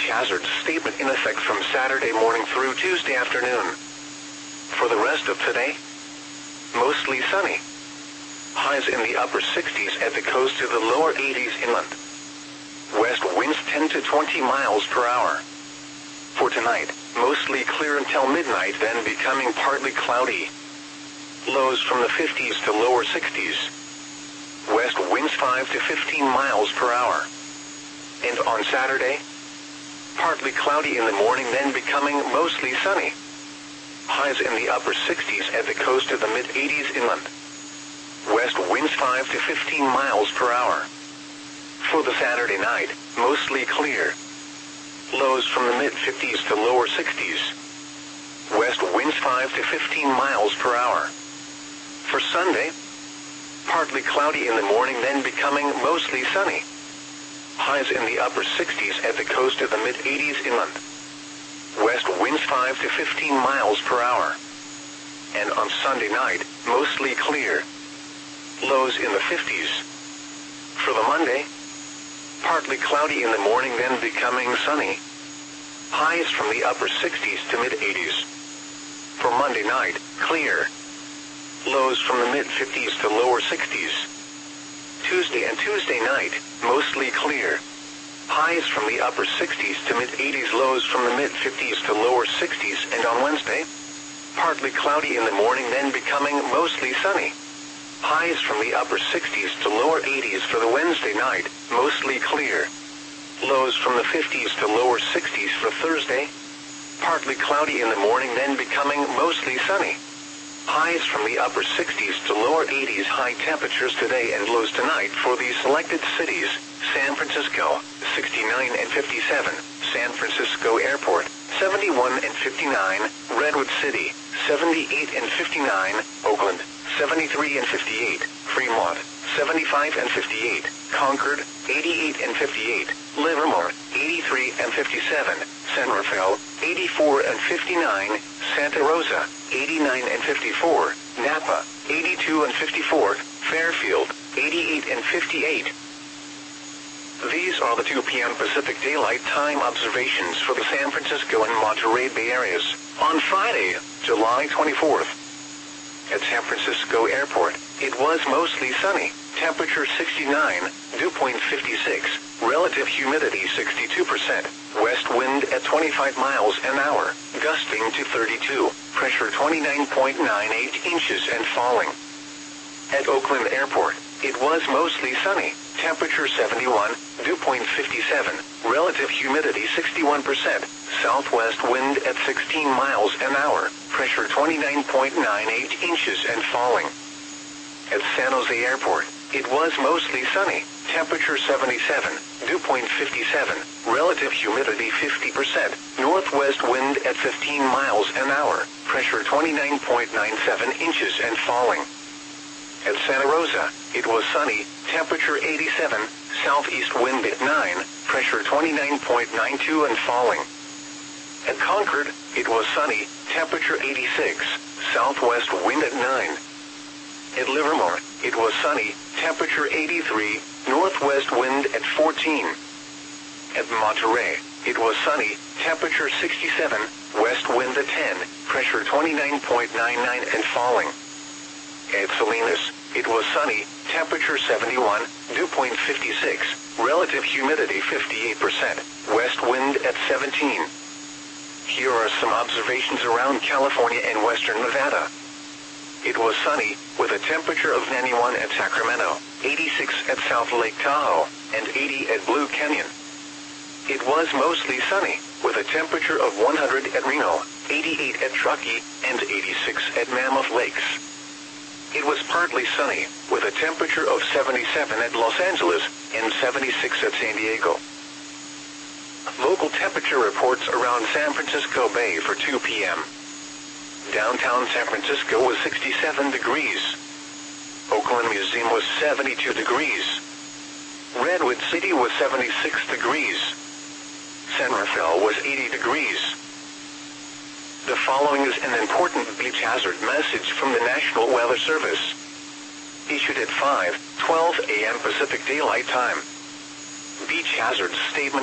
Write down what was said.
hazard statement in effect from Saturday morning through Tuesday afternoon. For the rest of today, mostly sunny. Highs in the upper 60s at the coast to the lower 80s inland. West winds 10 to 20 miles per hour. For tonight, mostly clear until midnight, then becoming partly cloudy. Lows from the 50s to lower 60s. West winds 5 to 15 miles per hour. And on Saturday, partly cloudy in the morning, then becoming mostly sunny. Highs in the upper 60s at the coast to the mid-80s inland. West winds 5 to 15 miles per hour. For the Saturday night, mostly clear. Lows from the mid-50s to lower 60s. West winds 5 to 15 miles per hour. For Sunday, partly cloudy in the morning, then becoming mostly sunny. Highs in the upper 60s at the coast to the mid-80s inland. West winds 5 to 15 miles per hour. And on Sunday night, mostly clear. Lows in the 50s. For the Monday, partly cloudy in the morning, then becoming sunny. Highs from the upper 60s to mid-80s. For Monday night, clear. Lows from the mid-50s to lower 60s. Tuesday and Tuesday night, mostly clear. Highs from the upper 60s to mid-80s, lows from the mid-50s to lower 60s, and on Wednesday, partly cloudy in the morning, then becoming mostly sunny. Highs from the upper 60s to lower 80s for the Wednesday night, mostly clear. Lows from the 50s to lower 60s for Thursday, partly cloudy in the morning, then becoming mostly sunny. Highs from the upper 60s to lower 80s, high temperatures today and lows tonight for these selected cities: San Francisco, 69 and 57, San Francisco Airport, 71 and 59, Redwood City, 78 and 59, Oakland, 73 and 58, Fremont, 75 and 58, Concord, 88 and 58, Livermore, 83 and 57, San Rafael, 84 and 59, Santa Rosa, 89 and 54, Napa, 82 and 54, Fairfield, 88 and 58. These are the 2 p.m. Pacific Daylight Time observations for the San Francisco and Monterey Bay areas on Friday, July 24th. At San Francisco Airport, it was mostly sunny, temperature 69, dew point 56, relative humidity 62%, west wind at 25 miles an hour, gusting to 32, pressure 29.98 inches and falling. At Oakland Airport, it was mostly sunny, temperature 71, dew point 57, relative humidity 61%, southwest wind at 16 miles an hour, pressure 29.98 inches and falling. At San Jose Airport, it was mostly sunny, temperature 77, dew point 57, relative humidity 50%, northwest wind at 15 miles an hour, pressure 29.97 inches and falling. At Santa Rosa, it was sunny, temperature 87, southeast wind at 9, pressure 29.92 and falling. At Concord, it was sunny, temperature 86, southwest wind at 9. At Livermore, it was sunny, temperature 83, northwest wind at 14. At Monterey, it was sunny, temperature 67, west wind at 10, pressure 29.99 and falling. At Salinas, it was sunny, temperature 71, dew point 56, relative humidity 58%, west wind at 17. Here are some observations around California and western Nevada. It was sunny, with a temperature of 91 at Sacramento, 86 at South Lake Tahoe, and 80 at Blue Canyon. It was mostly sunny, with a temperature of 100 at Reno, 88 at Truckee, and 86 at Mammoth Lakes. It was partly sunny, with a temperature of 77 at Los Angeles, and 76 at San Diego. Local temperature reports around San Francisco Bay for 2 p.m. Downtown San Francisco was 67 degrees. Oakland Museum was 72 degrees. Redwood City was 76 degrees. San Rafael was 80 degrees. The following is an important beach hazard message from the National Weather Service. Issued at 5:12 a.m. Pacific Daylight Time. Beach hazard statement.